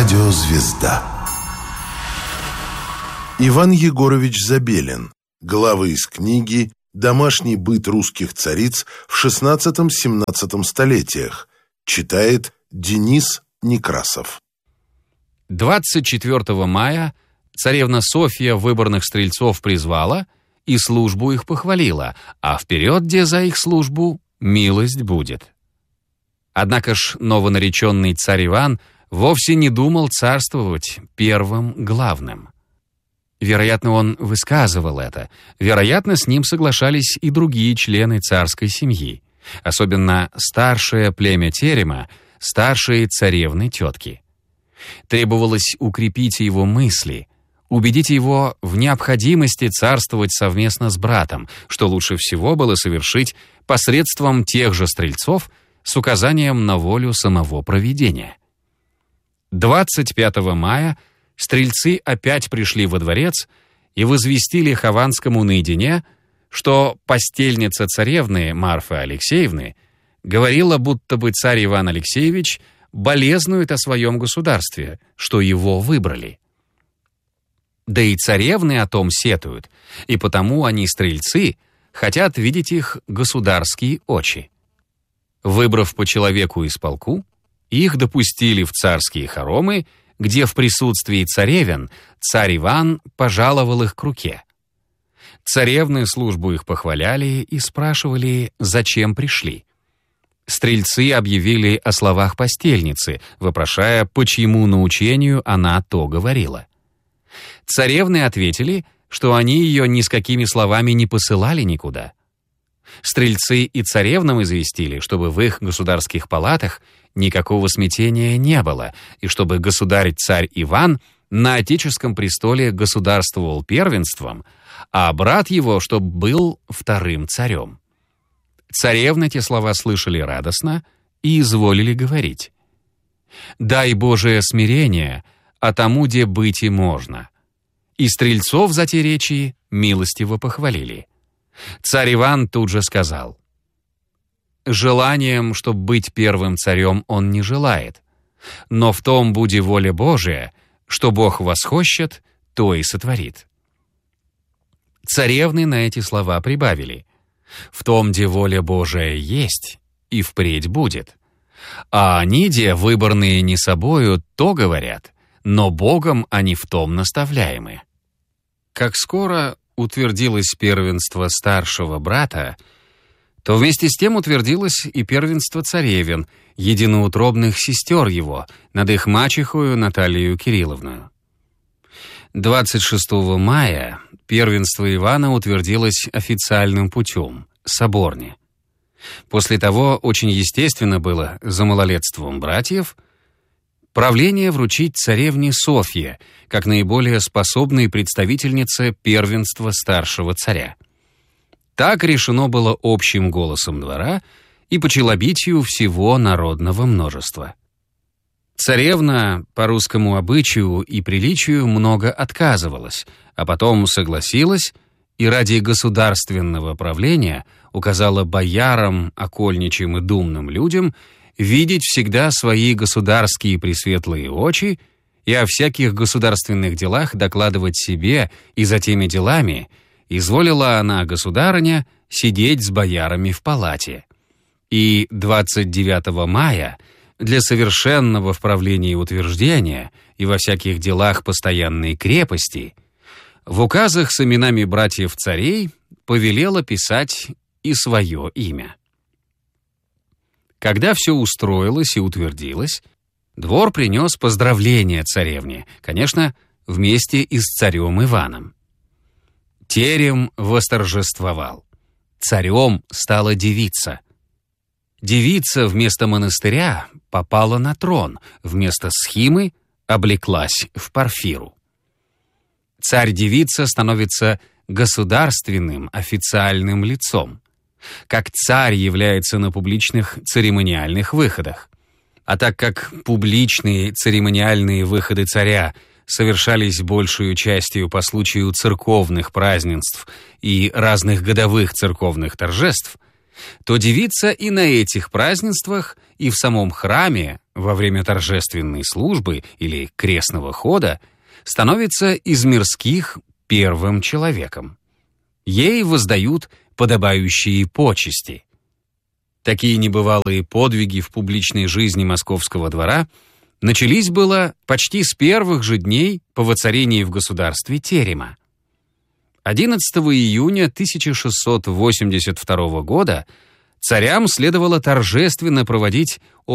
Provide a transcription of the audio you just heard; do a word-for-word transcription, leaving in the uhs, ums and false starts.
Радиозвезда. Иван Егорович Забелин. Главы из книги «Домашний быт русских цариц в шестнадцатом-семнадцатом столетиях». Читает Денис Некрасов. двадцать четвёртого мая царевна Софья выборных стрельцов призвала и службу их похвалила, а вперед, где за их службу, милость будет. Однако ж новонареченный царь Иван вовсе не думал царствовать первым главным. Вероятно, он высказывал это. Вероятно, с ним соглашались и другие члены царской семьи, особенно старшее племя терема, старшие царевны тетки. Требовалось укрепить его мысли, убедить его в необходимости царствовать совместно с братом, что лучше всего было совершить посредством тех же стрельцов с указанием на волю самого провидения. двадцать пятого мая стрельцы опять пришли во дворец и возвестили Хованскому наедине, что постельница царевны Марфы Алексеевны говорила, будто бы царь Иван Алексеевич болезнует о своем государстве, что его выбрали. Да и царевны о том сетуют, и потому они, стрельцы, хотят видеть их государские очи. Выбрав по человеку из полку, их допустили в царские хоромы, где в присутствии царевен царь Иван пожаловал их к руке. Царевны службу их похваляли и спрашивали, зачем пришли. Стрельцы объявили о словах постельницы, вопрошая, по чьему научению она то говорила. Царевны ответили, что они ее ни с какими словами не посылали никуда. Стрельцы и царевнам известили, чтобы в их государских палатах никакого смятения не было, и чтобы государь-царь Иван на отеческом престоле государствовал первенством, а брат его, чтоб был вторым царем. Царевны те слова слышали радостно и изволили говорить: «Дай Божие смирение, а тому, де быть и можно». И стрельцов за те речи милостиво похвалили. Царь Иван тут же сказал: «Желанием, чтоб быть первым царем, он не желает, но в том буди воля Божия, что Бог восхощет, то и сотворит». Царевны на эти слова прибавили: «В том, де воля Божия есть, и впредь будет. А они, де выборные не собою, то говорят, но Богом они в том наставляемы». Как скоро утвердилось первенство старшего брата, то вместе с тем утвердилось и первенство царевен, единоутробных сестер его, над их мачехою Наталью Кирилловну. двадцать шестого мая первенство Ивана утвердилось официальным путем, соборне. После того очень естественно было за малолетством братьев правление вручить царевне Софье, как наиболее способной представительнице первенства старшего царя. Так решено было общим голосом двора и по челобитию всего народного множества. Царевна по русскому обычаю и приличию много отказывалась, а потом согласилась и ради государственного правления указала боярам, окольничьим и думным людям видеть всегда свои государские пресветлые очи и о всяких государственных делах докладывать себе, и за теми делами изволила она, государыня, сидеть с боярами в палате. И двадцать девятого мая для совершенного в правлении утверждения и во всяких делах постоянной крепости в указах с именами братьев-царей повелела писать и свое имя. Когда все устроилось и утвердилось, двор принес поздравления царевне, конечно, вместе и с царем Иваном. Терем восторжествовал. Царем стала девица. Девица вместо монастыря попала на трон, вместо схимы облеклась в парфиру. Царь-девица становится государственным официальным лицом. Как царь является на публичных церемониальных выходах. А так как публичные церемониальные выходы царя совершались большую частью по случаю церковных празднеств и разных годовых церковных торжеств, то девица и на этих празднествах, и в самом храме во время торжественной службы или крестного хода становится из мирских первым человеком. Ей воздают подобающие почести. Такие небывалые подвиги в публичной жизни московского двора начались было почти с первых же дней по воцарении в государстве терема. одиннадцатого июня тысяча шестьсот восемьдесят второго года царям следовало торжественно проводить